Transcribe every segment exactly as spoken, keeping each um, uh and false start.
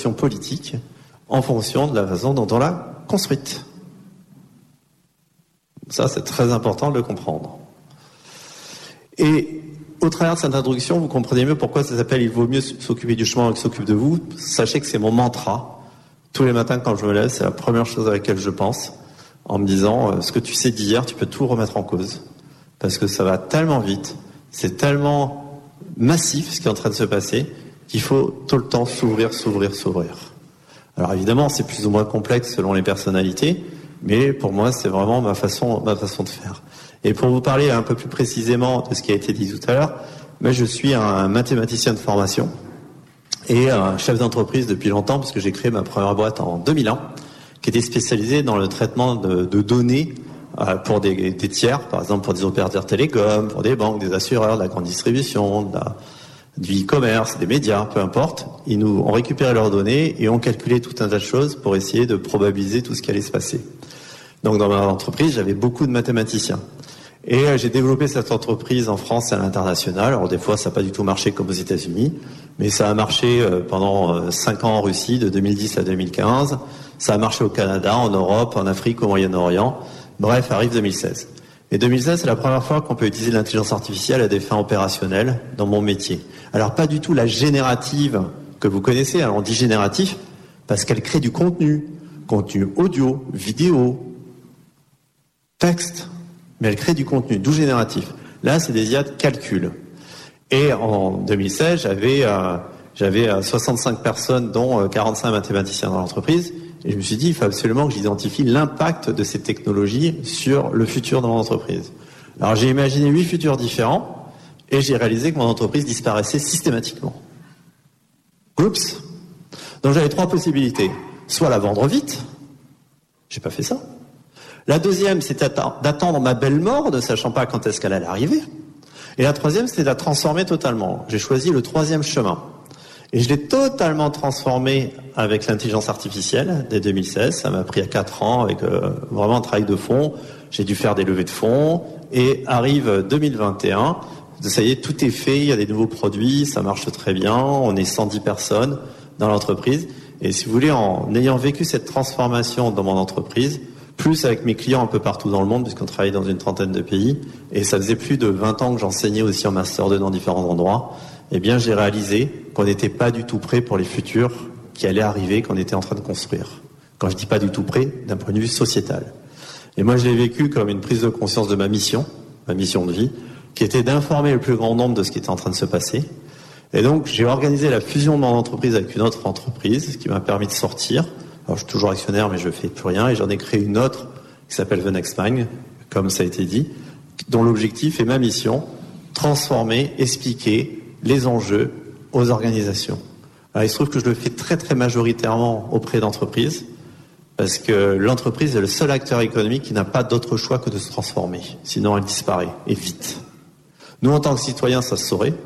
orientation politique en fonction de la façon dont on l'a construite. Ça, c'est très important de le comprendre. Et au travers de cette introduction, vous comprenez mieux pourquoi ça s'appelle « Il vaut mieux s'occuper du chemin que s'occupe de vous ». Sachez que c'est mon mantra. Tous les matins, quand je me lève, c'est la première chose à laquelle je pense, en me disant euh, « Ce que tu sais d'hier, tu peux tout remettre en cause. » Parce que ça va tellement vite, c'est tellement massif ce qui est en train de se passer, qu'il faut tout le temps s'ouvrir, s'ouvrir, s'ouvrir. Alors évidemment, c'est plus ou moins complexe selon les personnalités, mais pour moi, c'est vraiment ma façon, ma façon de faire. Et pour vous parler un peu plus précisément de ce qui a été dit tout à l'heure, moi je suis un mathématicien de formation et un chef d'entreprise depuis longtemps, parce que j'ai créé ma première boîte en deux mille un, qui était spécialisée dans le traitement de, de données euh, pour des, des tiers, par exemple pour des opérateurs télécoms, pour des banques, des assureurs, de la grande distribution, de la, du e-commerce, des médias, peu importe. Ils nous ont récupéré leurs données et ont calculé tout un tas de choses pour essayer de probabiliser tout ce qui allait se passer. Donc dans ma entreprise, j'avais beaucoup de mathématiciens. Et euh, j'ai développé cette entreprise en France et à l'international. Alors des fois, ça n'a pas du tout marché comme aux États-Unis, mais ça a marché euh, pendant euh, cinq ans en Russie, de deux mille dix à deux mille quinze. Ça a marché au Canada, en Europe, en Afrique, au Moyen-Orient. Bref, arrive deux mille seize. Et deux mille seize, c'est la première fois qu'on peut utiliser l'intelligence artificielle à des fins opérationnelles dans mon métier. Alors pas du tout la générative que vous connaissez. Alors on dit génératif parce qu'elle crée du contenu, contenu audio, vidéo, texte. Mais elle crée du contenu, d'où génératif. Là, c'est des I A de calcul. Et en deux mille seize, j'avais, euh, j'avais euh, soixante-cinq personnes, dont euh, quarante-cinq mathématiciens dans l'entreprise. Et je me suis dit, il faut absolument que j'identifie l'impact de ces technologies sur le futur de mon entreprise. Alors, j'ai imaginé huit futurs différents et j'ai réalisé que mon entreprise disparaissait systématiquement. Oups. Donc, j'avais trois possibilités. Soit la vendre vite. J'ai pas fait ça. La deuxième, c'était d'attendre ma belle mort, ne sachant pas quand est-ce qu'elle allait arriver. Et la troisième, c'était de la transformer totalement. J'ai choisi le troisième chemin. Et je l'ai totalement transformé avec l'intelligence artificielle dès deux mille seize. Ça m'a pris à quatre ans avec euh, vraiment un travail de fond. J'ai dû faire des levées de fonds. Et arrive deux mille vingt et un. Ça y est, tout est fait. Il y a des nouveaux produits. Ça marche très bien. On est cent dix personnes dans l'entreprise. Et si vous voulez, en ayant vécu cette transformation dans mon entreprise, plus avec mes clients un peu partout dans le monde, puisqu'on travaille dans une trentaine de pays, et ça faisait plus de vingt ans que j'enseignais aussi en Master deux dans différents endroits, eh bien j'ai réalisé qu'on n'était pas du tout prêt pour les futurs qui allaient arriver, qu'on était en train de construire. Quand je dis pas du tout prêt, d'un point de vue sociétal. Et moi je l'ai vécu comme une prise de conscience de ma mission, ma mission de vie, qui était d'informer le plus grand nombre de ce qui était en train de se passer. Et donc j'ai organisé la fusion de mon entreprise avec une autre entreprise, ce qui m'a permis de sortir. Alors, je suis toujours actionnaire, mais je fais plus rien. Et j'en ai créé une autre qui s'appelle The Next Mind, comme ça a été dit, dont l'objectif et ma mission, transformer, expliquer les enjeux aux organisations. Alors, il se trouve que je le fais très, très majoritairement auprès d'entreprises, parce que l'entreprise est le seul acteur économique qui n'a pas d'autre choix que de se transformer. Sinon, elle disparaît, et vite. Nous, en tant que citoyens, ça se saurait.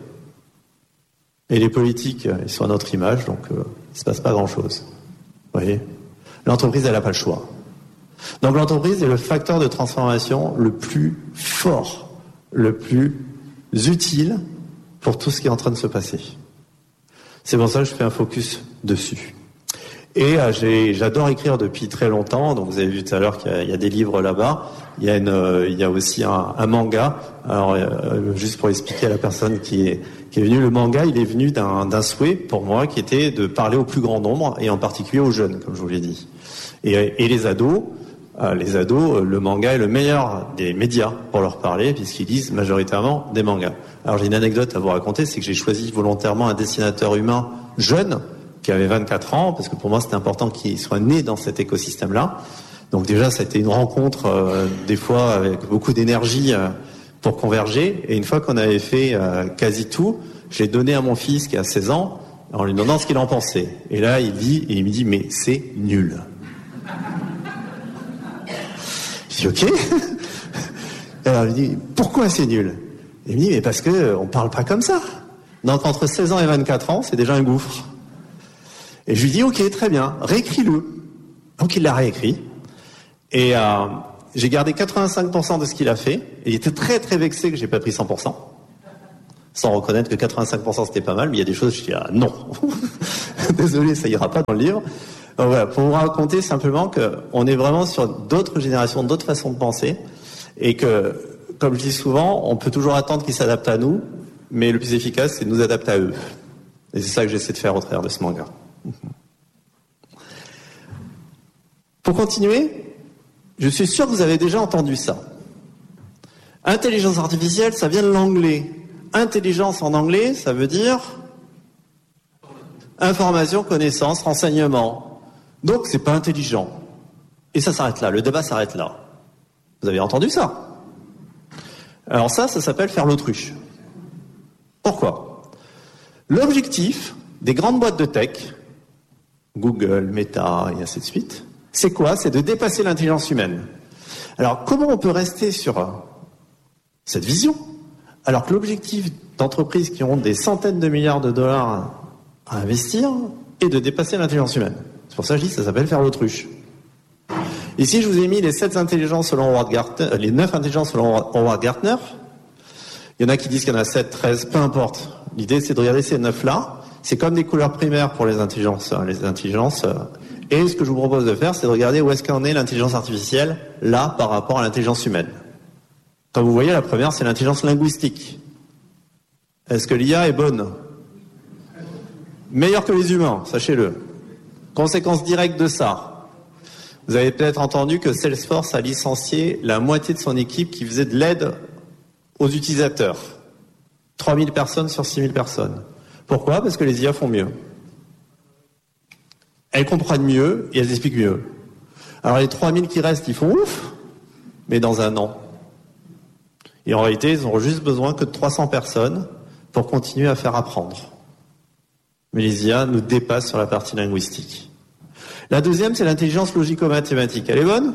Et les politiques, ils sont à notre image, donc euh, il ne se passe pas grand-chose. Vous voyez, l'entreprise, elle n'a pas le choix. Donc l'entreprise est le facteur de transformation le plus fort, le plus utile pour tout ce qui est en train de se passer. C'est pour ça que je fais un focus dessus. Et euh, j'ai, j'adore écrire depuis très longtemps. Donc vous avez vu tout à l'heure qu'il y a, il y a des livres là-bas. Il y a, une, euh, il y a aussi un, un manga. Alors euh, juste pour expliquer à la personne qui est qui est venue, le manga, il est venu d'un, d'un souhait pour moi qui était de parler au plus grand nombre et en particulier aux jeunes, comme je vous l'ai dit. Et, et les ados, euh, les ados, le manga est le meilleur des médias pour leur parler puisqu'ils lisent majoritairement des mangas. Alors j'ai une anecdote à vous raconter, c'est que j'ai choisi volontairement un dessinateur humain jeune qui avait vingt-quatre ans parce que pour moi c'était important qu'il soit né dans cet écosystème-là. Donc déjà ça a été une rencontre euh, des fois avec beaucoup d'énergie euh, pour converger, et une fois qu'on avait fait euh, quasi tout, je l'ai donné à mon fils qui a seize ans, en lui demandant ce qu'il en pensait. Et là, il dit, et il me dit, mais c'est nul. Je dis, ok. Alors, il me dit, pourquoi c'est nul? Il me dit, mais parce que on parle pas comme ça. Donc, entre seize ans et vingt-quatre ans, c'est déjà un gouffre. Et je lui dis, ok, très bien, réécris-le. Donc, il l'a réécrit. Et euh, j'ai gardé quatre-vingt-cinq pour cent de ce qu'il a fait, et il était très très vexé que j'ai pas pris cent pour cent. Sans reconnaître que quatre-vingt-cinq pour cent c'était pas mal, mais il y a des choses, je dis ah non. Désolé, ça ira pas dans le livre. Donc voilà, pour vous raconter simplement qu'on est vraiment sur d'autres générations, d'autres façons de penser, et que, comme je dis souvent, on peut toujours attendre qu'ils s'adaptent à nous, mais le plus efficace, c'est de nous adapter à eux. Et c'est ça que j'essaie de faire au travers de ce manga. Pour continuer, je suis sûr que vous avez déjà entendu ça. Intelligence artificielle, ça vient de l'anglais. Intelligence en anglais, ça veut dire information, connaissance, renseignement. Donc, c'est pas intelligent. Et ça s'arrête là, le débat s'arrête là. Vous avez entendu ça? Alors ça, ça s'appelle faire l'autruche. Pourquoi? L'objectif des grandes boîtes de tech, Google, Meta et ainsi de suite, c'est quoi? C'est de dépasser l'intelligence humaine. Alors, comment on peut rester sur cette vision, alors que l'objectif d'entreprises qui ont des centaines de milliards de dollars à investir est de dépasser l'intelligence humaine? C'est pour ça que je dis que ça s'appelle faire l'autruche. Ici, je vous ai mis les sept intelligences selon Howard Gardner, les neuf intelligences selon Howard Gardner. Il y en a qui disent qu'il y en a sept, treize, peu importe. L'idée, c'est de regarder ces neuf-là. C'est comme des couleurs primaires pour les intelligences, les intelligences. Et ce que je vous propose de faire, c'est de regarder où est-ce qu'en est l'intelligence artificielle, là, par rapport à l'intelligence humaine. Comme vous voyez, la première, c'est l'intelligence linguistique. Est-ce que l'I A est bonne? Meilleure que les humains, sachez-le. Conséquence directe de ça. Vous avez peut-être entendu que Salesforce a licencié la moitié de son équipe qui faisait de l'aide aux utilisateurs. trois mille personnes sur six mille personnes. Pourquoi? Parce que les I A font mieux. Elles comprennent mieux et elles expliquent mieux. Alors les trois mille qui restent, ils font ouf, mais dans un an. Et en réalité, ils n'auront juste besoin que de trois cents personnes pour continuer à faire apprendre. Mais les I A nous dépassent sur la partie linguistique. La deuxième, c'est l'intelligence logico-mathématique. Elle est bonne?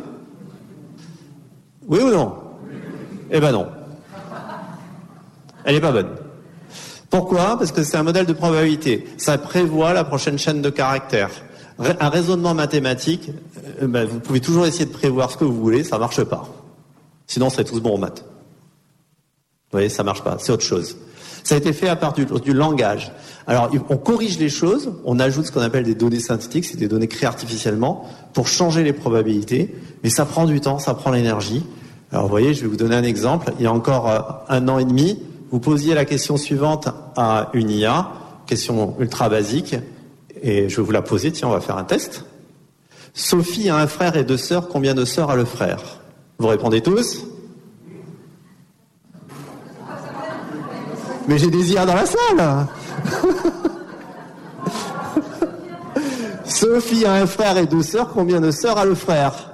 Oui ou non? Eh ben non. Elle n'est pas bonne. Pourquoi? Parce que c'est un modèle de probabilité. Ça prévoit la prochaine chaîne de caractères. Un raisonnement mathématique, euh, ben, vous pouvez toujours essayer de prévoir ce que vous voulez, ça marche pas. Sinon, on serait tous bons en maths. Vous voyez, ça marche pas, c'est autre chose. Ça a été fait à partir du, du langage. Alors, on corrige les choses, on ajoute ce qu'on appelle des données synthétiques, c'est des données créées artificiellement, pour changer les probabilités, mais ça prend du temps, ça prend l'énergie. Alors, vous voyez, je vais vous donner un exemple. Il y a encore euh, un an et demi, vous posiez la question suivante à une I A, question ultra basique, et je vais vous la poser, tiens, on va faire un test. Sophie a un frère et deux sœurs, combien de sœurs a le frère? Vous répondez tous? Mais j'ai des I A dans la salle. Sophie a un frère et deux sœurs, combien de sœurs a le frère?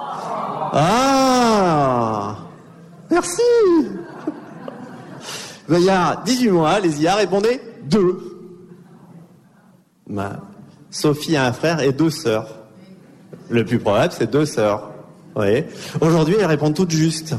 Ah, merci. Ben, il y a dix-huit mois, les I A répondaient deux. Ben, Sophie a un frère et deux sœurs. Le plus probable, c'est deux sœurs. Vous voyez? Aujourd'hui, elles répondent toutes justes.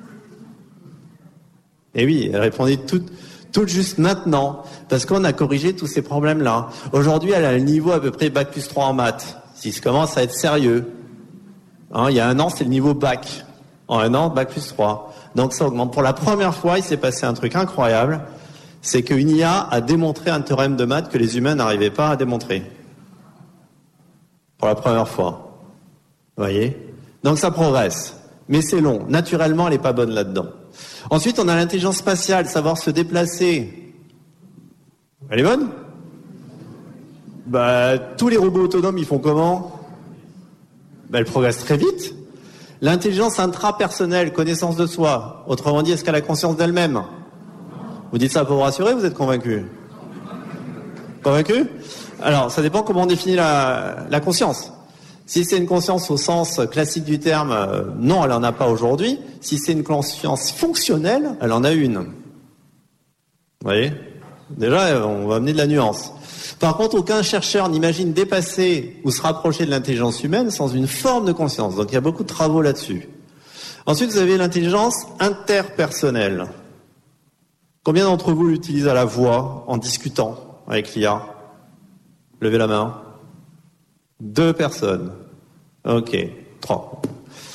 Et oui, elles répondaient toutes, toutes justes maintenant, parce qu'on a corrigé tous ces problèmes-là. Aujourd'hui, elle a le niveau à peu près bac plus trois en maths, si ça commence à être sérieux. Hein, il y a un an, c'est le niveau bac. En un an, bac plus trois. Donc ça augmente. Pour la première fois, il s'est passé un truc incroyable, c'est qu'une I A a démontré un théorème de maths que les humains n'arrivaient pas à démontrer. Pour la première fois. Vous voyez? Donc ça progresse. Mais c'est long. Naturellement, elle n'est pas bonne là-dedans. Ensuite, on a l'intelligence spatiale, savoir se déplacer. Elle est bonne? Bah, tous les robots autonomes, ils font comment? Bah, elle progresse très vite. L'intelligence intrapersonnelle, connaissance de soi. Autrement dit, est-ce qu'elle a conscience d'elle-même? Vous dites ça pour vous rassurer, vous êtes convaincu? Convaincu? Alors, ça dépend comment on définit la, la conscience. Si c'est une conscience au sens classique du terme, euh, non, elle n'en a pas aujourd'hui. Si c'est une conscience fonctionnelle, elle en a une. Vous voyez? Déjà, on va amener de la nuance. Par contre, aucun chercheur n'imagine dépasser ou se rapprocher de l'intelligence humaine sans une forme de conscience. Donc il y a beaucoup de travaux là-dessus. Ensuite, vous avez l'intelligence interpersonnelle. Combien d'entre vous l'utilisent à la voix en discutant avec l'I A? Levez la main. Deux personnes. Ok, trois.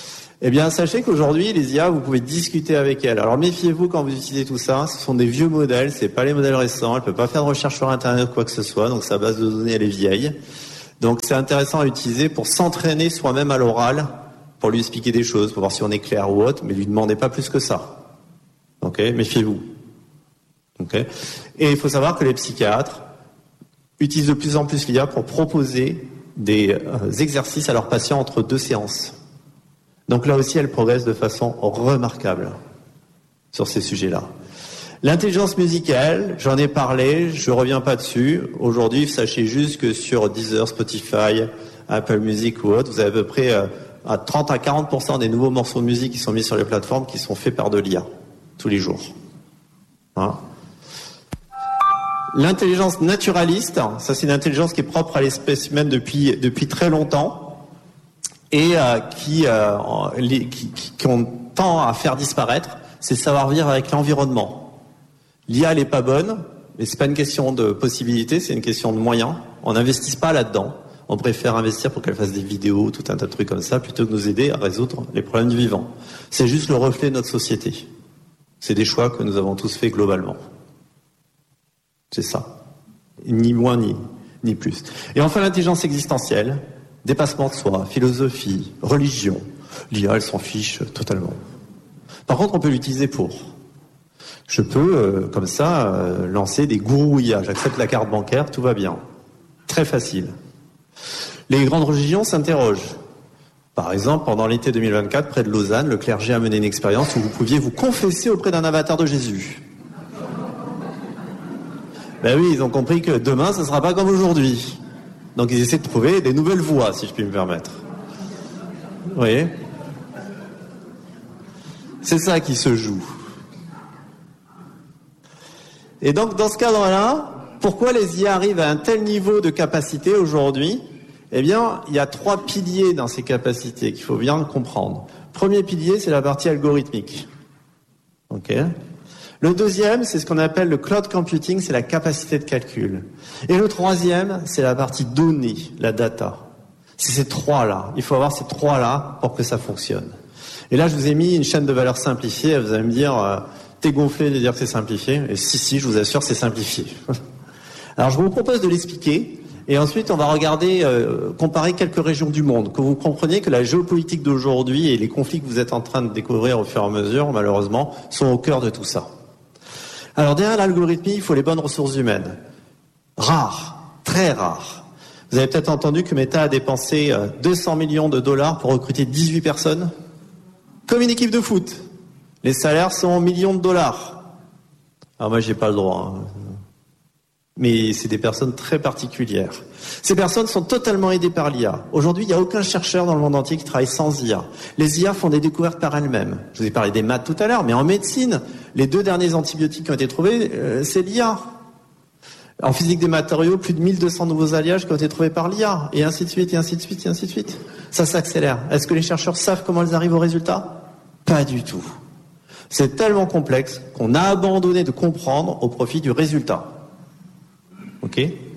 Eh bien, sachez qu'aujourd'hui, les I A, vous pouvez discuter avec elles. Alors, méfiez-vous quand vous utilisez tout ça. Ce sont des vieux modèles, c'est pas les modèles récents. Elle peut pas faire de recherche sur Internet ou quoi que ce soit. Donc, sa base de données, elle est vieille. Donc, c'est intéressant à utiliser pour s'entraîner soi-même à l'oral, pour lui expliquer des choses, pour voir si on est clair ou autre, mais lui demandez pas plus que ça. Ok? Méfiez-vous. Ok? Et il faut savoir que les psychiatres utilisent de plus en plus l'I A pour proposer des euh, exercices à leurs patients entre deux séances. Donc là aussi, elle progresse de façon remarquable sur ces sujets-là. L'intelligence musicale, j'en ai parlé, je reviens pas dessus. Aujourd'hui, sachez juste que sur Deezer, Spotify, Apple Music ou autre, vous avez à peu près euh, à trente à quarante pour cent des nouveaux morceaux de musique qui sont mis sur les plateformes qui sont faits par de l'I A tous les jours. Hein? L'intelligence naturaliste, ça c'est une intelligence qui est propre à l'espèce humaine depuis depuis très longtemps. Et euh, qui, euh, les, qui, qui, qu'on tend à faire disparaître, c'est savoir vivre avec l'environnement. L'I A, elle est pas bonne, mais c'est pas une question de possibilité, c'est une question de moyens. On n'investit pas là-dedans. On préfère investir pour qu'elle fasse des vidéos, tout un tas de trucs comme ça, plutôt que nous aider à résoudre les problèmes du vivant. C'est juste le reflet de notre société. C'est des choix que nous avons tous faits globalement. C'est ça. Ni moins, ni, ni plus. Et enfin, l'intelligence existentielle. Dépassement de soi, philosophie, religion. L'I A, elle s'en fiche totalement. Par contre, on peut l'utiliser pour. Je peux, euh, comme ça, euh, lancer des gourous I A. J'accepte la carte bancaire, tout va bien. Très facile. Les grandes religions s'interrogent. Par exemple, pendant l'été deux mille vingt-quatre, près de Lausanne, le clergé a mené une expérience où vous pouviez vous confesser auprès d'un avatar de Jésus. Ben oui, ils ont compris que demain, ce ne sera pas comme aujourd'hui. Donc ils essaient de trouver des nouvelles voies, si je puis me permettre. Vous voyez ? C'est ça qui se joue. Et donc dans ce cadre-là, pourquoi les I A arrivent à un tel niveau de capacité aujourd'hui ? Eh bien, il y a trois piliers dans ces capacités qu'il faut bien comprendre. Premier pilier, c'est la partie algorithmique. Ok ? Le deuxième, c'est ce qu'on appelle le cloud computing, c'est la capacité de calcul. Et le troisième, c'est la partie données, la data. C'est ces trois-là. Il faut avoir ces trois-là pour que ça fonctionne. Et là, je vous ai mis une chaîne de valeur simplifiée. Vous allez me dire, euh, t'es gonflé de dire que c'est simplifié. Et si, si, je vous assure, c'est simplifié. Alors, je vous propose de l'expliquer. Et ensuite, on va regarder, euh, comparer quelques régions du monde, que vous compreniez que la géopolitique d'aujourd'hui et les conflits que vous êtes en train de découvrir au fur et à mesure, malheureusement, sont au cœur de tout ça. Alors derrière l'algorithmie, il faut les bonnes ressources humaines. Rares, très rares. Vous avez peut-être entendu que Meta a dépensé deux cents millions de dollars pour recruter dix-huit personnes. Comme une équipe de foot. Les salaires sont en millions de dollars. Alors moi, j'ai pas le droit. Hein. Mais c'est des personnes très particulières. Ces personnes sont totalement aidées par l'I A. Aujourd'hui, il n'y a aucun chercheur dans le monde entier qui travaille sans I A. Les I A font des découvertes par elles-mêmes. Je vous ai parlé des maths tout à l'heure, mais en médecine, les deux derniers antibiotiques qui ont été trouvés, euh, c'est l'I A. En physique des matériaux, plus de mille deux cents nouveaux alliages qui ont été trouvés par l'I A, et ainsi de suite, et ainsi de suite, et ainsi de suite. Ça s'accélère. Est-ce que les chercheurs savent comment ils arrivent au résultat ? Pas du tout. C'est tellement complexe qu'on a abandonné de comprendre au profit du résultat. Ok ?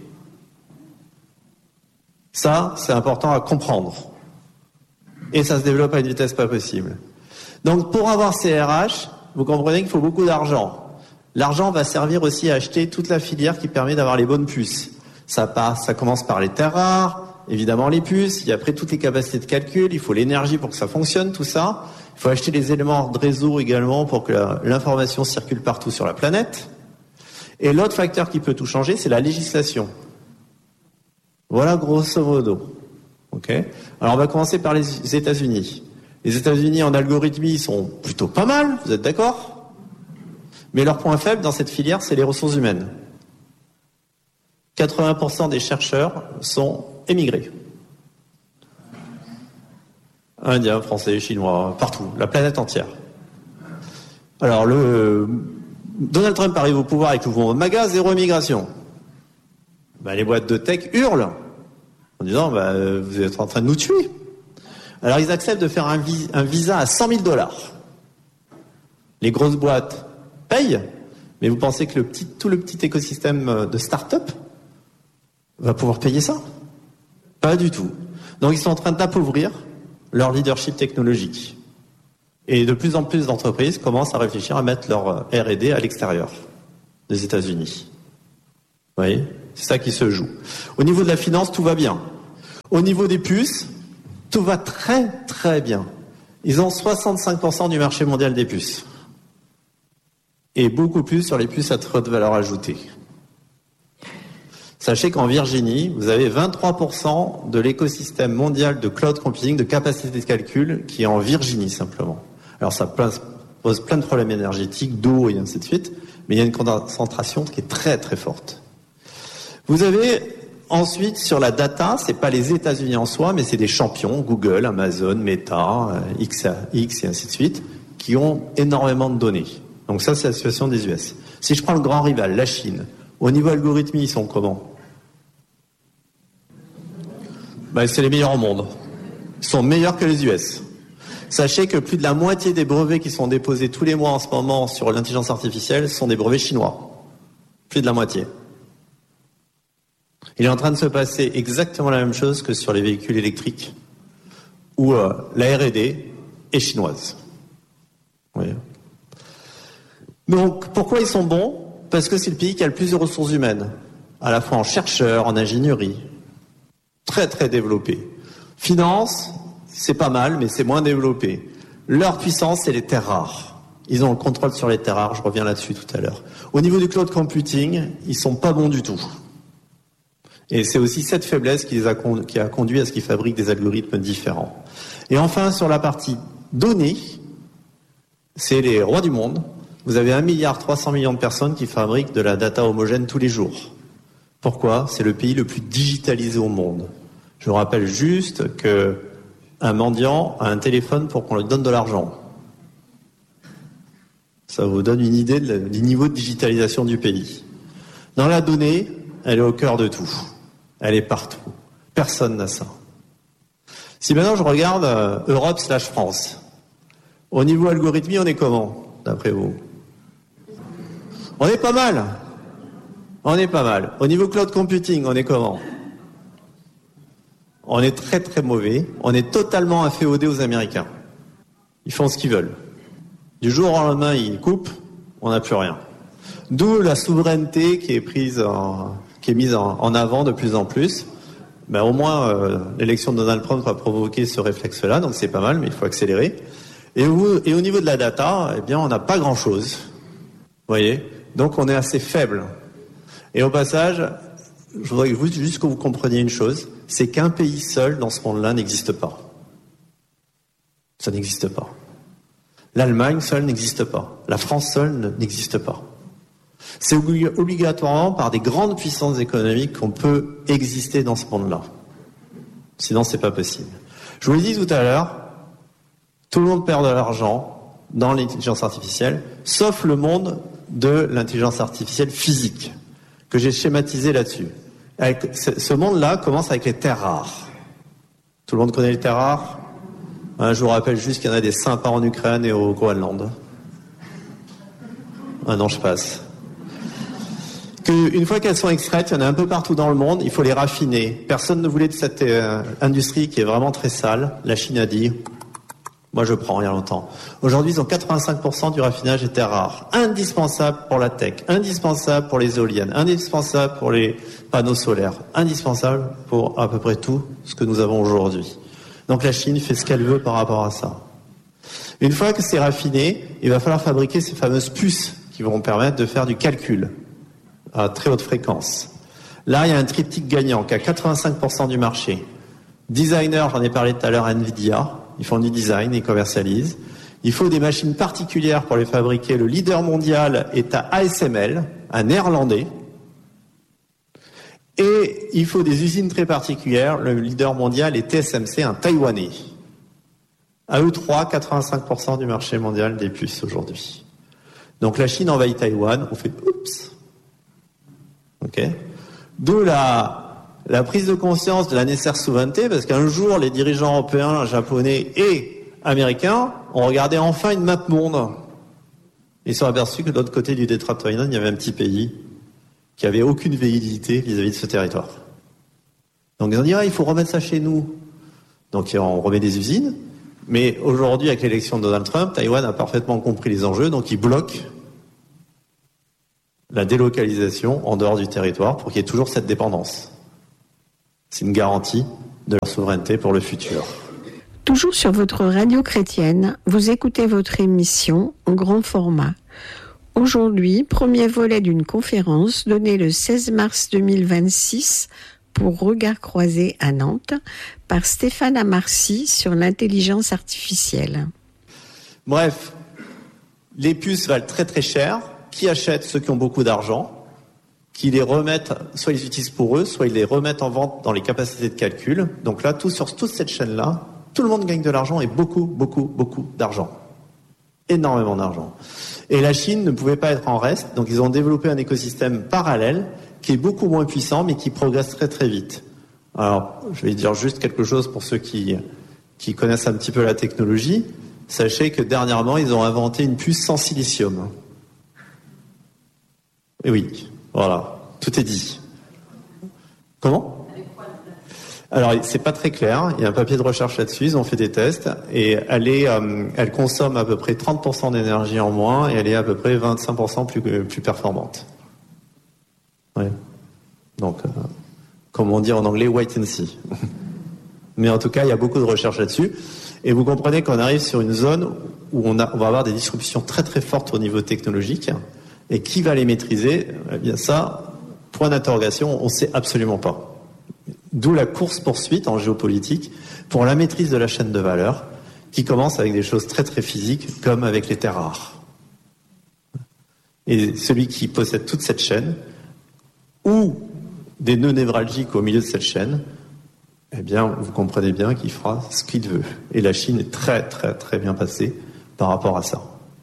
Ça, c'est important à comprendre. Et ça se développe à une vitesse pas possible. Donc, pour avoir ces R H, vous comprenez qu'il faut beaucoup d'argent. L'argent va servir aussi à acheter toute la filière qui permet d'avoir les bonnes puces. Ça passe, ça commence par les terres rares, évidemment les puces, il y a après toutes les capacités de calcul, il faut l'énergie pour que ça fonctionne, tout ça. Il faut acheter les éléments de réseau également pour que la, l'information circule partout sur la planète. Et l'autre facteur qui peut tout changer, c'est la législation. Voilà grosso modo. Okay. Alors on va commencer par les États-Unis. Les États-Unis en algorithmie, ils sont plutôt pas mal, vous êtes d'accord ? Mais leur point faible dans cette filière, c'est les ressources humaines. quatre-vingts pour cent des chercheurs sont émigrés. Indiens, Français, Chinois, partout, la planète entière. Alors le Donald Trump arrive au pouvoir avec le mouvement MAGA, zéro immigration. Ben, les boîtes de tech hurlent en disant ben, vous êtes en train de nous tuer. Alors ils acceptent de faire un, vis- un visa à cent mille dollars. Les grosses boîtes payent, mais vous pensez que le petit, tout le petit écosystème de start-up va pouvoir payer ça ? Pas du tout. Donc ils sont en train d'appauvrir leur leadership technologique. Et de plus en plus d'entreprises commencent à réfléchir à mettre leur R et D à l'extérieur des États-Unis. Vous voyez ? C'est ça qui se joue. Au niveau de la finance, tout va bien. Au niveau des puces, tout va très très bien. Ils ont soixante-cinq pour cent du marché mondial des puces. Et beaucoup plus sur les puces à très haute valeur ajoutée. Sachez qu'en Virginie, vous avez vingt-trois pour cent de l'écosystème mondial de cloud computing, de capacité de calcul, qui est en Virginie simplement. Alors ça pose plein de problèmes énergétiques, d'eau et ainsi de suite, mais il y a une concentration qui est très très forte. Vous avez ensuite sur la data, c'est pas les États-Unis en soi, mais c'est des champions, Google, Amazon, Meta, X, X et ainsi de suite, qui ont énormément de données. Donc ça, c'est la situation des U S. Si je prends le grand rival, la Chine, au niveau algorithmie, ils sont comment ? Ben, c'est les meilleurs au monde. Ils sont meilleurs que les U S. Sachez que plus de la moitié des brevets qui sont déposés tous les mois en ce moment sur l'intelligence artificielle sont des brevets chinois. Plus de la moitié. Il est en train de se passer exactement la même chose que sur les véhicules électriques, où euh, la R et D est chinoise. Oui. Donc, pourquoi ils sont bons ? Parce que c'est le pays qui a le plus de ressources humaines, à la fois en chercheurs, en ingénierie, très très développé. Finance, c'est pas mal, mais c'est moins développé. Leur puissance, c'est les terres rares. Ils ont le contrôle sur les terres rares, je reviens là-dessus tout à l'heure. Au niveau du cloud computing, ils sont pas bons du tout. Et c'est aussi cette faiblesse qui, les a, qui a conduit à ce qu'ils fabriquent des algorithmes différents. Et enfin, sur la partie données, c'est les rois du monde. Vous avez un milliard trois cents millions de personnes qui fabriquent de la data homogène tous les jours. Pourquoi ? C'est le pays le plus digitalisé au monde. Je vous rappelle juste que un mendiant a un téléphone pour qu'on lui donne de l'argent. Ça vous donne une idée de, du niveau de digitalisation du pays. Dans la donnée, elle est au cœur de tout. Elle est partout. Personne n'a ça. Si maintenant je regarde euh, Europe slash France, au niveau algorithmie, on est comment, d'après vous ? On est pas mal. On est pas mal. Au niveau cloud computing, on est comment ? On est très très mauvais. On est totalement inféodé aux Américains. Ils font ce qu'ils veulent. Du jour au lendemain, ils coupent, on n'a plus rien. D'où la souveraineté qui est prise, en, qui est mise en, en avant de plus en plus. Ben au moins, euh, l'élection de Donald Trump a provoqué ce réflexe-là, donc c'est pas mal, mais il faut accélérer. Et au, et au niveau de la data, eh bien, on n'a pas grand-chose. Vous voyez ? Donc, on est assez faible. Et au passage, je voudrais juste que vous compreniez une chose, c'est qu'un pays seul dans ce monde-là n'existe pas. Ça n'existe pas. L'Allemagne seule n'existe pas. La France seule n'existe pas. C'est obligatoirement par des grandes puissances économiques qu'on peut exister dans ce monde-là. Sinon, c'est pas possible. Je vous l'ai dit tout à l'heure, tout le monde perd de l'argent dans l'intelligence artificielle, sauf le monde de l'intelligence artificielle physique, que j'ai schématisé là-dessus. Avec ce monde-là commence avec les terres rares. Tout le monde connaît les terres rares ? Je vous rappelle juste qu'il y en a des sympas en Ukraine et au Groenland. Ah non, je passe. Qu'une fois qu'elles sont extraites, il y en a un peu partout dans le monde, il faut les raffiner. Personne ne voulait de cette euh, industrie qui est vraiment très sale. La Chine a dit, moi je prends il y a longtemps. Aujourd'hui, ils ont quatre-vingt-cinq pour cent du raffinage des terres rares. Indispensable pour la tech, indispensable pour les éoliennes, indispensable pour les panneaux solaires, indispensable pour à peu près tout ce que nous avons aujourd'hui. Donc la Chine fait ce qu'elle veut par rapport à ça. Une fois que c'est raffiné, il va falloir fabriquer ces fameuses puces qui vont permettre de faire du calcul à très haute fréquence. Là, il y a un triptyque gagnant qui a quatre-vingt-cinq pour cent du marché. Designer, j'en ai parlé tout à l'heure, Nvidia, ils font du design, ils commercialisent. Il faut des machines particulières pour les fabriquer. Le leader mondial est à A S M L, un néerlandais. Et il faut des usines très particulières. Le leader mondial est T S M C, un taïwanais. À eux trois, quatre-vingt-cinq pour cent du marché mondial des puces aujourd'hui. Donc la Chine envahit Taïwan, on fait oups. Ok. D'où la, la prise de conscience de la nécessaire souveraineté, parce qu'un jour, les dirigeants européens, japonais et américains ont regardé enfin une map monde. Ils se sont aperçus que de l'autre côté du détroit de Taïwan, il y avait un petit pays qui avait aucune validité vis-à-vis de ce territoire. Donc ils ont dit, ah, il faut remettre ça chez nous. Donc on remet des usines, Mais aujourd'hui, avec l'élection de Donald Trump, Taïwan a parfaitement compris les enjeux, donc il bloque la délocalisation en dehors du territoire pour qu'il y ait toujours cette dépendance. C'est une garantie de leur souveraineté pour le futur. Toujours sur votre radio chrétienne, vous écoutez votre émission en grand format. Aujourd'hui, premier volet d'une conférence donnée le seize mars deux mille vingt-six pour Regard Croisé à Nantes par Stéphane Amarcy sur l'intelligence artificielle. Bref, les puces valent très très cher. Qui achète? Ceux qui ont beaucoup d'argent, qui les remettent, soit ils les utilisent pour eux, soit ils les remettent en vente dans les capacités de calcul. Donc là, tout sur toute cette chaîne-là, tout le monde gagne de l'argent et beaucoup, beaucoup, beaucoup d'argent. Énormément d'argent. Et la Chine ne pouvait pas être en reste, donc ils ont développé un écosystème parallèle qui est beaucoup moins puissant, mais qui progresse très très vite. Alors, je vais dire juste quelque chose pour ceux qui, qui connaissent un petit peu la technologie. Sachez que dernièrement, ils ont inventé une puce sans silicium. Et oui, voilà, tout est dit. Comment ? Alors, c'est pas très clair. Il y a un papier de recherche là-dessus. Ils ont fait des tests et elle est, euh, elle consomme à peu près trente pour cent d'énergie en moins et elle est à peu près vingt-cinq pour cent plus plus performante. Ouais. Donc, euh, comme on dit en anglais, wait and see. Mais en tout cas, il y a beaucoup de recherches là-dessus. Et vous comprenez qu'on arrive sur une zone où on, a, on va avoir des disruptions très très fortes au niveau technologique. Et qui va les maîtriser ? Eh bien ça, point d'interrogation, on ne sait absolument pas. D'où la course-poursuite en géopolitique pour la maîtrise de la chaîne de valeur, qui commence avec des choses très très physiques, comme avec les terres rares. Et celui qui possède toute cette chaîne, ou des nœuds névralgiques au milieu de cette chaîne, eh bien, vous comprenez bien qu'il fera ce qu'il veut. Et la Chine est très très très bien passée par rapport à ça.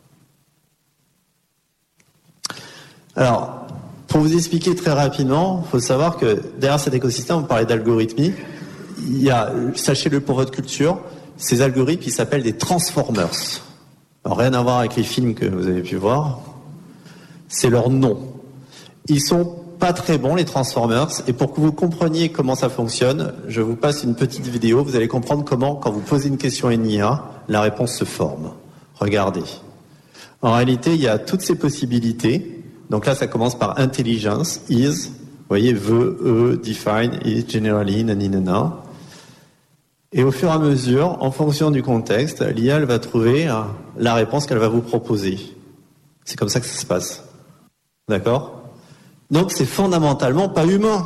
Alors, pour vous expliquer très rapidement, il faut savoir que derrière cet écosystème, on parlait d'algorithmie, il y a, sachez-le pour votre culture, ces algorithmes qui s'appellent des transformers. Alors, rien à voir avec les films que vous avez pu voir, c'est leur nom. Ils sont pas très bons, les transformers, et pour que vous compreniez comment ça fonctionne, je vous passe une petite vidéo, vous allez comprendre comment, quand vous posez une question à une I A, la réponse se forme. Regardez. En réalité, il y a toutes ces possibilités. Donc là, ça commence par intelligence, is, vous voyez, veut, e, define, is, generally, naninana. Et au fur et à mesure, en fonction du contexte, l'I A elle va trouver la réponse qu'elle va vous proposer. C'est comme ça que ça se passe. D'accord ? Donc c'est fondamentalement pas humain.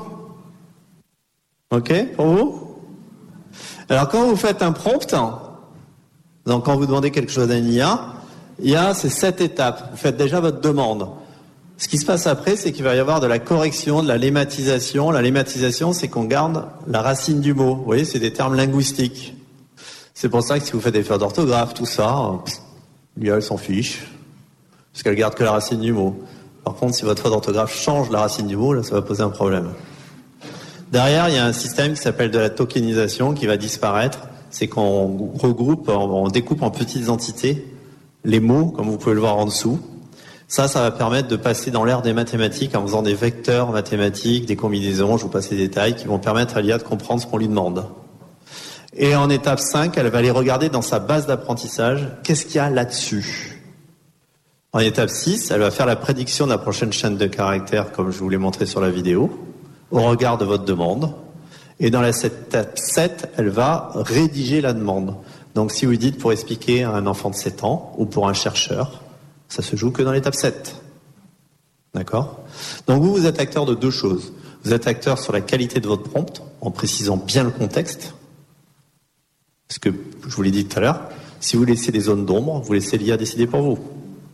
Ok, pour vous ? Alors quand vous faites un prompt, donc quand vous demandez quelque chose à une I A, il y a ces sept étapes. Vous faites déjà votre demande. Ce qui se passe après, c'est qu'il va y avoir de la correction, de la lématisation. La lématisation, c'est qu'on garde la racine du mot. Vous voyez, c'est des termes linguistiques. C'est pour ça que si vous faites des fautes d'orthographe, tout ça, l'I A, elle s'en fiche. Parce qu'elle garde que la racine du mot. Par contre, si votre faute d'orthographe change la racine du mot, là, ça va poser un problème. Derrière, il y a un système qui s'appelle de la tokenisation qui va disparaître. C'est qu'on regroupe, on découpe en petites entités les mots, comme vous pouvez le voir en dessous. Ça, ça va permettre de passer dans l'ère des mathématiques en faisant des vecteurs mathématiques, des combinaisons, je vous passe les détails, qui vont permettre à l'I A de comprendre ce qu'on lui demande. Et en étape cinq, elle va aller regarder dans sa base d'apprentissage, qu'est-ce qu'il y a là-dessus. En étape six, elle va faire la prédiction de la prochaine chaîne de caractères, comme je vous l'ai montré sur la vidéo, au regard de votre demande. Et dans l'étape sept, elle va rédiger la demande. Donc si vous dites pour expliquer à un enfant de sept ans, ou pour un chercheur, ça se joue que dans l'étape sept. D'accord ? Donc vous, vous êtes acteur de deux choses. Vous êtes acteur sur la qualité de votre prompt, en précisant bien le contexte. Parce que, je vous l'ai dit tout à l'heure, si vous laissez des zones d'ombre, vous laissez l'I A décider pour vous.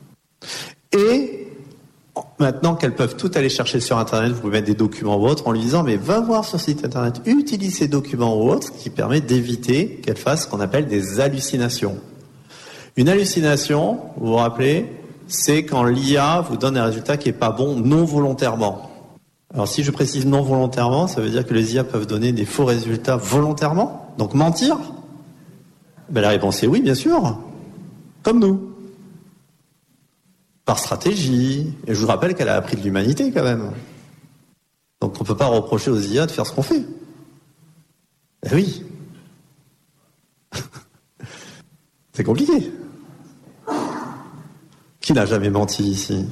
Et maintenant qu'elles peuvent tout aller chercher sur Internet, vous pouvez mettre des documents ou autres en lui disant, mais va voir sur ce site Internet, utilise ces documents ou autres, qui permet d'éviter qu'elle fasse ce qu'on appelle des hallucinations. Une hallucination, vous vous rappelez, c'est quand l'I A vous donne un résultat qui n'est pas bon non volontairement. Alors si je précise non volontairement, ça veut dire que les I A peuvent donner des faux résultats volontairement, donc mentir. Ben, la réponse est oui, bien sûr, comme nous. Par stratégie, et je vous rappelle qu'elle a appris de l'humanité quand même. Donc on ne peut pas reprocher aux I A de faire ce qu'on fait. Ben oui. C'est compliqué. Qui n'a jamais menti ici?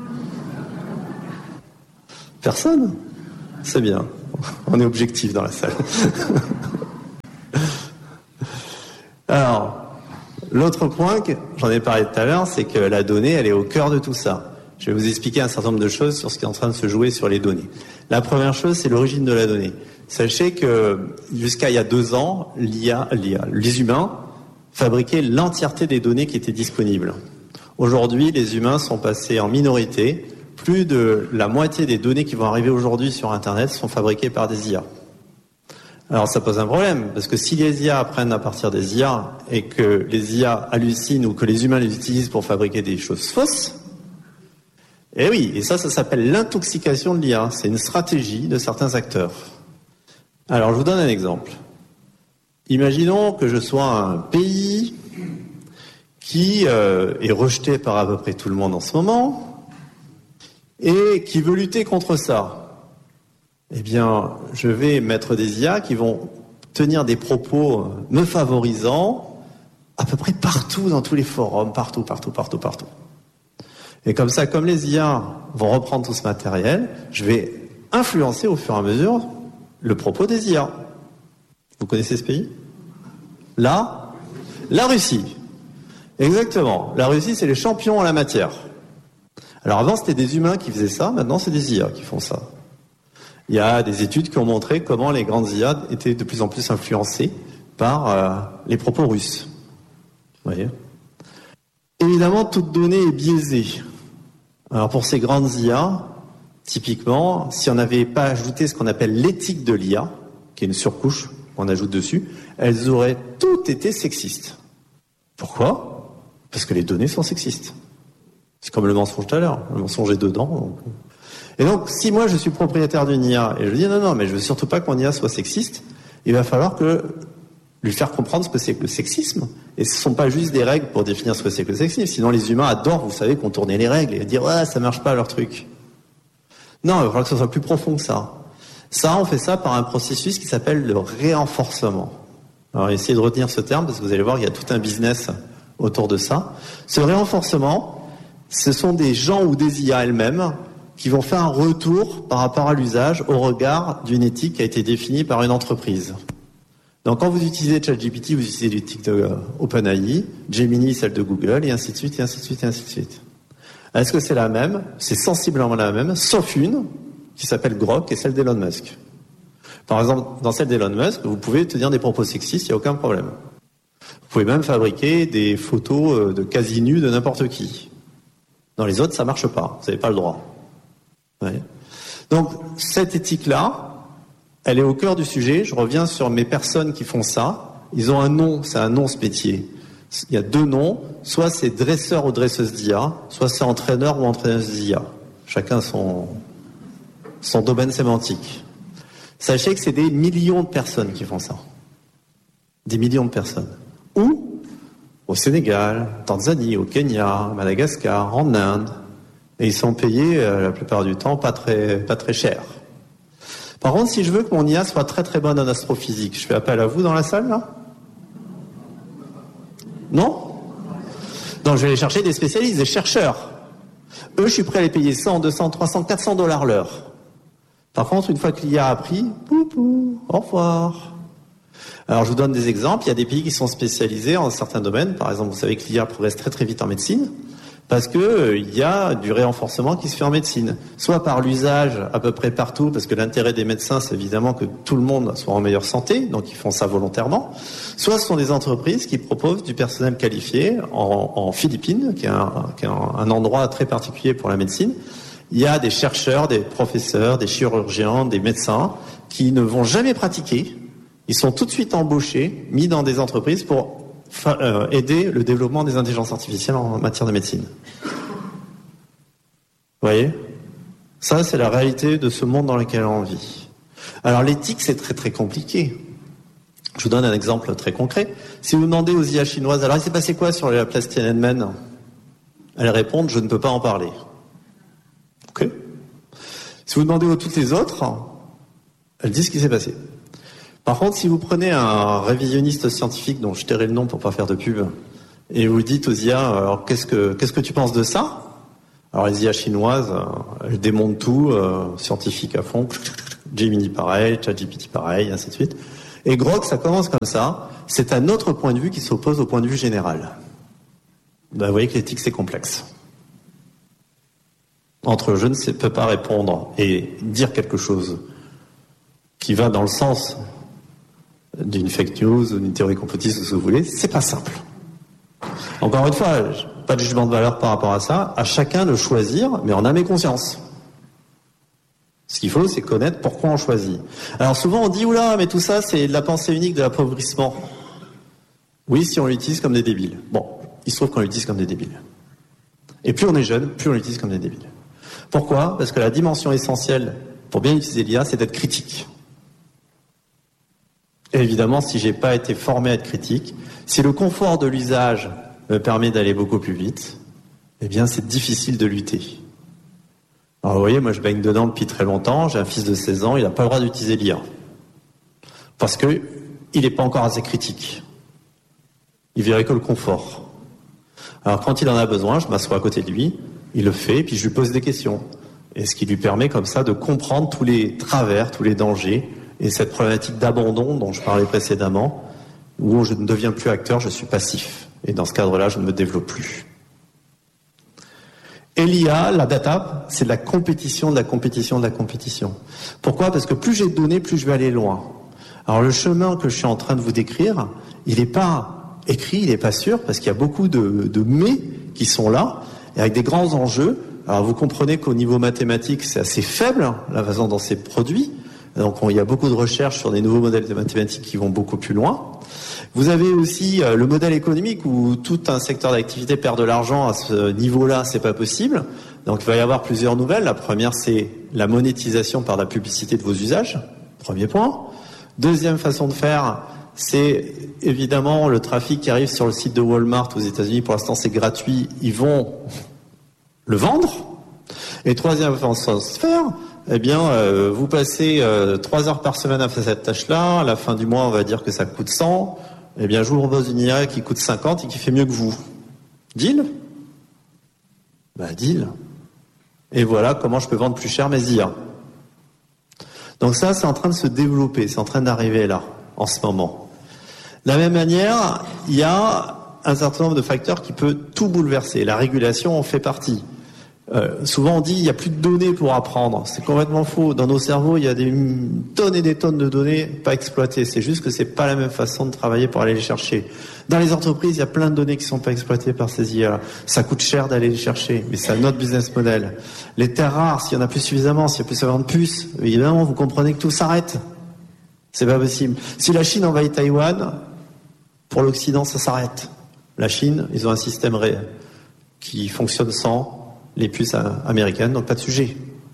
Personne? C'est bien. On est objectif dans la salle. Alors, l'autre point, que j'en ai parlé tout à l'heure, c'est que la donnée, elle est au cœur de tout ça. Je vais vous expliquer un certain nombre de choses sur ce qui est en train de se jouer sur les données. La première chose, c'est l'origine de la donnée. Sachez que jusqu'à il y a deux ans, l'I A, l'I A, les humains fabriquaient l'entièreté des données qui étaient disponibles. Aujourd'hui, les humains sont passés en minorité. Plus de la moitié des données qui vont arriver aujourd'hui sur Internet sont fabriquées par des I A. Alors ça pose un problème, parce que si les I A apprennent à partir des I A et que les I A hallucinent ou que les humains les utilisent pour fabriquer des choses fausses, eh oui, et ça, ça s'appelle l'intoxication de l'I A. C'est une stratégie de certains acteurs. Alors, je vous donne un exemple. Imaginons que je sois un pays qui euh, est rejeté par à peu près tout le monde en ce moment et qui veut lutter contre ça. Eh bien, je vais mettre des I A qui vont tenir des propos me favorisant à peu près partout dans tous les forums, partout, partout, partout, partout. Et comme ça, comme les I A vont reprendre tout ce matériel, je vais influencer au fur et à mesure le propos des I A. Vous connaissez ce pays? Là, la Russie. Exactement. La Russie, c'est les champions en la matière. Alors avant, c'était des humains qui faisaient ça, maintenant c'est des I A qui font ça. Il y a des études qui ont montré comment les grandes I A étaient de plus en plus influencées par euh, les propos russes. Vous voyez ? Évidemment, toute donnée est biaisée. Alors pour ces grandes I A, typiquement, si on n'avait pas ajouté ce qu'on appelle l'éthique de l'I A, qui est une surcouche qu'on ajoute dessus, elles auraient toutes été sexistes. Pourquoi? Parce que les données sont sexistes. C'est comme le mensonge tout à l'heure. Le mensonge est dedans. Donc... Et donc, si moi je suis propriétaire d'une I A et je dis non, non, mais je veux surtout pas que mon I A soit sexiste, il va falloir que lui faire comprendre ce que c'est que le sexisme. Et ce ne sont pas juste des règles pour définir ce que c'est que le sexisme. Sinon, les humains adorent, vous savez, contourner les règles et dire ouais, ça marche pas leur truc. Non, il va falloir que ce soit plus profond que ça. Ça, on fait ça par un processus qui s'appelle le réenforcement. Alors, essayez de retenir ce terme parce que vous allez voir, il y a tout un business autour de ça. Ce réenforcement, ce sont des gens ou des I A elles-mêmes qui vont faire un retour par rapport à l'usage au regard d'une éthique qui a été définie par une entreprise. Donc quand vous utilisez ChatGPT, vous utilisez l'éthique de euh, OpenAI, Gemini, celle de Google, et ainsi de suite, et ainsi de suite, et ainsi de suite. Est-ce que c'est la même? C'est sensiblement la même, sauf une qui s'appelle Grok et celle d'Elon Musk. Par exemple, dans celle d'Elon Musk, vous pouvez tenir des propos sexistes, il n'y a aucun problème. Vous pouvez même fabriquer des photos de quasi nus de n'importe qui. Dans les autres, ça marche pas, vous n'avez pas le droit. Ouais. Donc, cette éthique-là, elle est au cœur du sujet. Je reviens sur mes personnes qui font ça. Ils ont un nom, c'est un nom ce métier. Il y a deux noms, soit c'est dresseur ou dresseuse d'I A, soit c'est entraîneur ou entraîneuse d'I A. Chacun son, son domaine sémantique. Sachez que c'est des millions de personnes qui font ça. Des millions de personnes. Où? Au Sénégal, en Tanzanie, au Kenya, à Madagascar, en Inde. Et ils sont payés, euh, la plupart du temps, pas très, pas très cher. Par contre, si je veux que mon I A soit très très bonne en astrophysique, je fais appel à vous dans la salle, là? Non? Donc je vais aller chercher des spécialistes, des chercheurs. Eux, je suis prêt à les payer cent, deux cents, trois cents, quatre cents dollars l'heure. Par contre, une fois que l'I A a appris, poupou, au revoir. Alors je vous donne des exemples. Il y a des pays qui sont spécialisés en certains domaines. Par exemple, vous savez que l'I A progresse très très vite en médecine. Parce que euh, il y a du réenforcement qui se fait en médecine, soit par l'usage à peu près partout, parce que l'intérêt des médecins, c'est évidemment que tout le monde soit en meilleure santé, donc ils font ça volontairement, soit ce sont des entreprises qui proposent du personnel qualifié en, en Philippines, qui est, un, qui est un, un endroit très particulier pour la médecine. Il y a des chercheurs, des professeurs, des chirurgiens, des médecins qui ne vont jamais pratiquer. Ils sont tout de suite embauchés, mis dans des entreprises pour Euh, aider le développement des intelligences artificielles en matière de médecine. Vous voyez? Ça, c'est la réalité de ce monde dans lequel on vit. Alors l'éthique, c'est très très compliqué. Je vous donne un exemple très concret. Si vous demandez aux I A chinoises, alors il s'est passé quoi sur la place Tiananmen? Elles répondent, je ne peux pas en parler. Ok? Si vous demandez aux toutes les autres, elles disent ce qui s'est passé. Par contre, si vous prenez un révisionniste scientifique, dont je tairai le nom pour pas faire de pub, et vous dites aux I A, alors qu'est-ce que, qu'est-ce que tu penses de ça? Alors les I A chinoises, elles démontent tout, euh, scientifique à fond, Gemini pareil, ChatGPT pareil, ainsi de suite. Et Grok, ça commence comme ça, c'est un autre point de vue qui s'oppose au point de vue général. Ben, vous voyez que l'éthique, c'est complexe. Entre je ne sais, peux pas répondre et dire quelque chose qui va dans le sens d'une fake news, d'une théorie complotiste, ou ce que vous voulez, c'est pas simple. Encore une fois, pas de jugement de valeur par rapport à ça, à chacun de choisir, mais en âme et conscience. Ce qu'il faut, c'est connaître pourquoi on choisit. Alors souvent on dit, oula, mais tout ça, c'est de la pensée unique, de l'appauvrissement. Oui, si on l'utilise comme des débiles. Bon, il se trouve qu'on l'utilise comme des débiles. Et plus on est jeune, plus on l'utilise comme des débiles. Pourquoi? Parce que la dimension essentielle pour bien utiliser l'I A, c'est d'être critique. Et évidemment, si j'ai pas été formé à être critique, si le confort de l'usage me permet d'aller beaucoup plus vite, eh bien c'est difficile de lutter. Alors vous voyez, moi je baigne dedans depuis très longtemps, j'ai un fils de seize ans, il n'a pas le droit d'utiliser l'I A. Parce que il n'est pas encore assez critique. Il verrait que le confort. Alors quand il en a besoin, je m'assois à côté de lui, il le fait, puis je lui pose des questions. Et ce qui lui permet comme ça de comprendre tous les travers, tous les dangers, et cette problématique d'abandon dont je parlais précédemment, où je ne deviens plus acteur, je suis passif. Et dans ce cadre-là, je ne me développe plus. Et l'I A, la data, c'est de la compétition, de la compétition, de la compétition. Pourquoi? Parce que plus j'ai de données, plus je vais aller loin. Alors le chemin que je suis en train de vous décrire, il n'est pas écrit, il n'est pas sûr, parce qu'il y a beaucoup de, de mais qui sont là, et avec des grands enjeux. Alors vous comprenez qu'au niveau mathématique, c'est assez faible, la façon dont c'est produit. Donc il y a beaucoup de recherches sur des nouveaux modèles de mathématiques qui vont beaucoup plus loin. Vous avez aussi euh, le modèle économique où tout un secteur d'activité perd de l'argent à ce niveau-là, c'est pas possible. Donc il va y avoir plusieurs nouvelles. La première, c'est la monétisation par la publicité de vos usages. Premier point. Deuxième façon de faire, c'est évidemment le trafic qui arrive sur le site de Walmart aux États-Unis. Pour l'instant, c'est gratuit. Ils vont le vendre. Et troisième façon de faire, eh bien, euh, vous passez euh, trois heures par semaine à faire cette tâche-là. À la fin du mois, on va dire que ça coûte cent. Eh bien, je vous propose une I A qui coûte cinquante et qui fait mieux que vous. Deal? Bah, deal. Et voilà comment je peux vendre plus cher mes I A. Donc ça, c'est en train de se développer. C'est en train d'arriver là, en ce moment. De la même manière, il y a un certain nombre de facteurs qui peuvent tout bouleverser. La régulation en fait partie. Euh, souvent on dit il n'y a plus de données pour apprendre. C'est complètement faux. Dans nos cerveaux, il y a des tonnes et des tonnes de données pas exploitées. C'est juste que c'est pas la même façon de travailler pour aller les chercher. Dans les entreprises, il y a plein de données qui sont pas exploitées par ces I A-là. Ça coûte cher d'aller les chercher, mais c'est un autre business model. Les terres rares, s'il y en a plus suffisamment, s'il y a plus suffisamment de puces, évidemment, vous comprenez que tout s'arrête. C'est pas possible. Si la Chine envahit Taïwan, pour l'Occident, ça s'arrête. La Chine, ils ont un système ré... qui fonctionne sans les puces américaines, donc pas de sujet.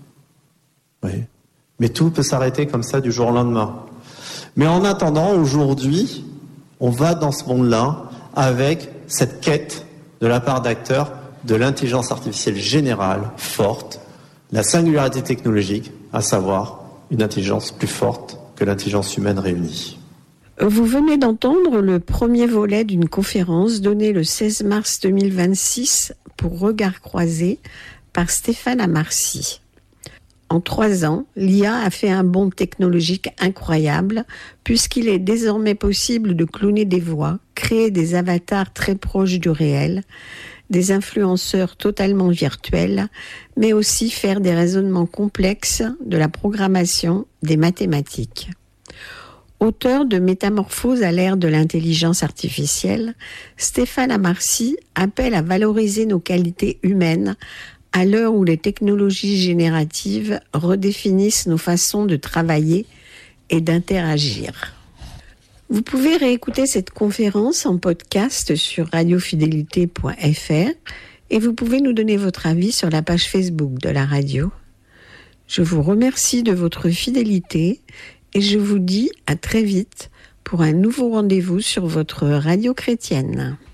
Oui. Mais tout peut s'arrêter comme ça du jour au lendemain. Mais en attendant, aujourd'hui, on va dans ce monde-là avec cette quête de la part d'acteurs de l'intelligence artificielle générale, forte, la singularité technologique, à savoir une intelligence plus forte que l'intelligence humaine réunie. Vous venez d'entendre le premier volet d'une conférence donnée le seize mars deux mille vingt-six pour Regard Croisé par Stéphane Amarcy. En trois ans, l'I A a fait un bond technologique incroyable puisqu'il est désormais possible de cloner des voix, créer des avatars très proches du réel, des influenceurs totalement virtuels, mais aussi faire des raisonnements complexes, de la programmation, des mathématiques. Auteur de Métamorphose à l'ère de l'intelligence artificielle, Stéphane Amarcy appelle à valoriser nos qualités humaines à l'heure où les technologies génératives redéfinissent nos façons de travailler et d'interagir. Vous pouvez réécouter cette conférence en podcast sur radiofidélité point f r et vous pouvez nous donner votre avis sur la page Facebook de la radio. Je vous remercie de votre fidélité et je vous dis à très vite pour un nouveau rendez-vous sur votre radio chrétienne.